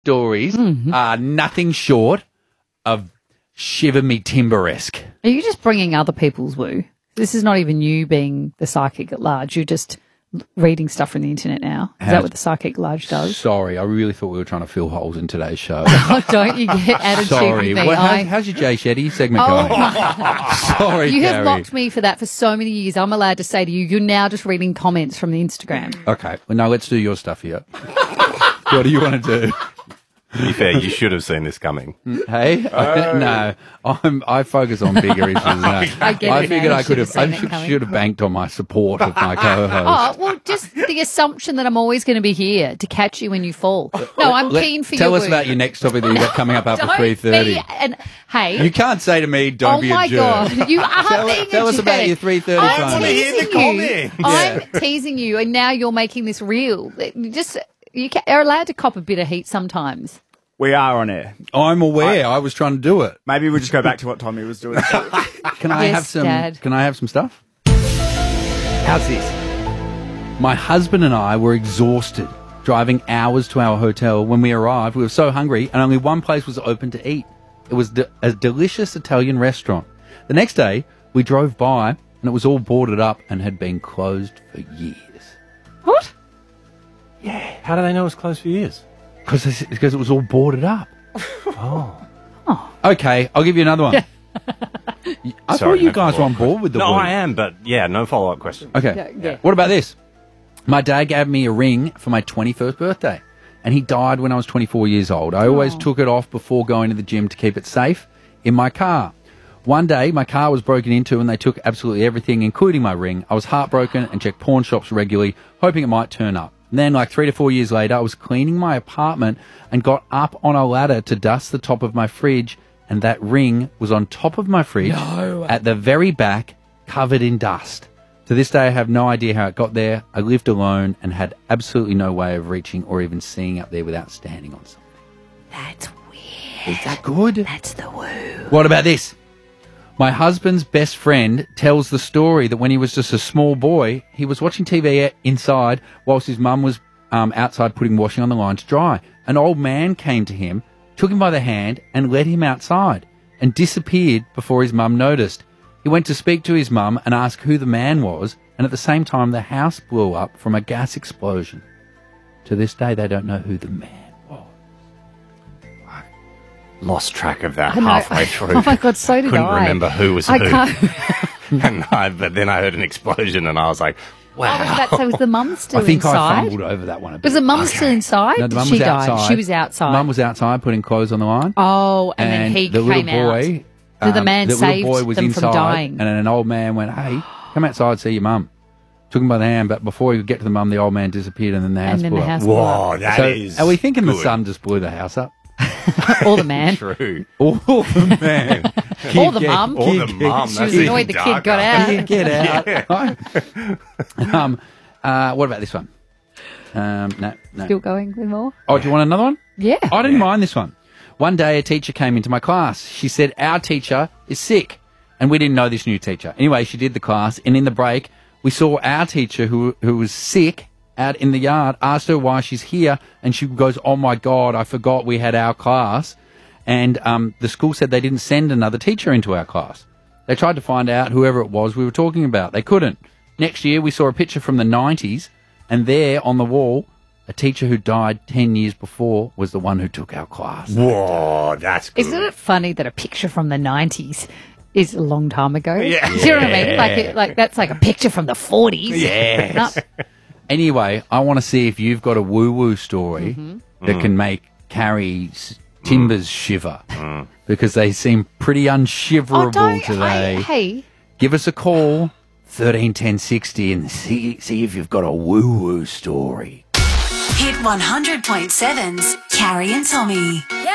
stories are nothing short of shiver me timber-esque. Are you just bringing other people's woo? This is not even you being the psychic at large. You're just reading stuff from the internet now. Is that what the psychic at large does? Sorry, I really thought we were trying to fill holes in today's show. Oh, don't you get attitude Sorry. with me. Well, how's your Jay Shetty segment going? Sorry, You Gary. have mocked me for that for so many years. I'm allowed to say to you, you're now just reading comments from the Instagram. Okay, well, now let's do your stuff here. What do you want to do? To be fair, you should have seen this coming. Hey, no, I focus on bigger issues. No. I get I it, figured man. I could You have. should have seen it coming. Should have banked on my support of my co-host. Oh, well, just the assumption that I'm always going to be here to catch you when you fall. No, I'm keen for Tell your us about your next topic that you got coming up after 3:30. And hey, You can't say to me, "Don't oh be a my jerk." God, you are being a Tell us about jerk. your 3:30 I'm time. hear the teasing you. comments. I'm teasing you, and now you're making this real. You're allowed to cop a bit of heat sometimes. We are on air. I'm aware. I was trying to do it. Maybe we'll just go back to what Tommy was doing. Can I Yes, have some? Dad. Can I have some stuff? How's this? My husband and I were exhausted driving hours to our hotel. When we arrived, we were so hungry, and only one place was open to eat. It was a delicious Italian restaurant. The next day, we drove by, and it was all boarded up and had been closed for years. What? How do they know it's closed for years? Because it was all boarded up. Okay, I'll give you another one. I Sorry, thought you no guys were on follow-up board with the No, word. I am, but yeah, no follow-up question. Okay. Yeah. What about this? My dad gave me a ring for my 21st birthday, and he died when I was 24 years old. I always took it off before going to the gym to keep it safe in my car. One day, my car was broken into and they took absolutely everything, including my ring. I was heartbroken and checked pawn shops regularly, hoping it might turn up. And then, like 3 to 4 years later, I was cleaning my apartment and got up on a ladder to dust the top of my fridge, and that ring was on top of my fridge at the very back, covered in dust. To this day, I have no idea how it got there. I lived alone and had absolutely no way of reaching or even seeing up there without standing on something. That's weird. Is that good? That's the woo. What about this? My husband's best friend tells the story that when he was just a small boy, he was watching TV inside whilst his mum was outside putting washing on the line to dry. An old man came to him, took him by the hand and led him outside and disappeared before his mum noticed. He went to speak to his mum and ask who the man was, and at the same time the house blew up from a gas explosion. To this day, they don't know who the man was. Lost track of that I know. halfway through. Oh my God, so did Couldn't I. remember who was I who. can't. But then I heard an explosion and I was like, wow. So was the mum still I think I inside? fumbled over that one a bit. Was the mum still inside? No, the mum she was died. outside. She was outside. Mum was outside putting clothes on the line. Oh, and then he the came little boy, out. So the man the saved little boy was them inside, from dying. and then an old man went, "Hey, come outside, see your mum." Took him by the hand, but before he could get to the mum, the old man disappeared, and then the house And then blew the up. house blew up. Whoa, that So, is are we thinking the good. sun just blew the house up? Or the man. True. Or the man? Or the mum. Or the mum. She That's was even annoyed the kid darker. got out. Kid, get out. What about this one? No. Still going with more? Oh, do you want another one? Yeah. I didn't mind this one. One day a teacher came into my class. She said, our teacher is sick. And we didn't know this new teacher. Anyway, she did the class, and in the break, we saw our teacher who was sick out in the yard, asked her why she's here, and she goes, oh my God, I forgot we had our class. And the school said they didn't send another teacher into our class. They tried to find out whoever it was we were talking about. They couldn't. Next year, we saw a picture from the 90s, and there on the wall, a teacher who died 10 years before was the one who took our class. Whoa, that's good. Isn't it funny that a picture from the 90s is a long time ago? Yeah. Do you know what I mean? Like that's like a picture from the 40s. Yes. Anyway, I want to see if you've got a woo-woo story that can make Carrie's timbers shiver, because they seem pretty unshiverable today. Hey, Give us a call, 131060, and see if you've got a woo-woo story. Hit 100.7's Carrie and Tommy.